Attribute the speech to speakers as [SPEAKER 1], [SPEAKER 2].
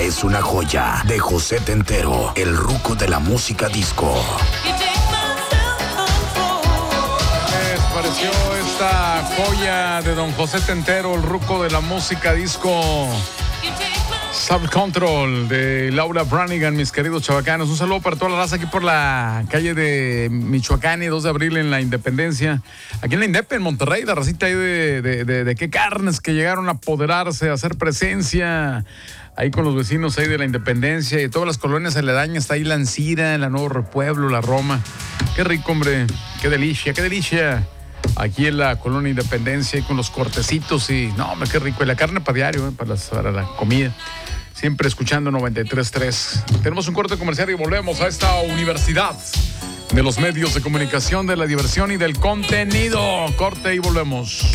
[SPEAKER 1] es una joya de José Tentero, el ruco de la música disco.
[SPEAKER 2] ¿Qué les pareció esta joya de don José Tentero, el ruco de la música disco? Self-Control de Laura Branigan, mis queridos chavacanos. Un saludo para toda la raza aquí por la calle de Michoacán y 2 de abril en la Independencia. Aquí en la Indep, en Monterrey, la racita ahí de qué carnes que llegaron a apoderarse, a hacer presencia ahí con los vecinos ahí de la Independencia y todas las colonias aledañas. Está ahí la Ancira, la Nuevo Repueblo, la Roma. Qué rico, hombre. Qué delicia, qué delicia. Aquí en la colonia Independencia y con los cortecitos y no, hombre, qué rico. Y la carne para diario, para la comida. Siempre escuchando 93.3. Tenemos un corte comercial y volvemos a esta universidad de los medios de comunicación, de la diversión y del contenido. Corte y volvemos.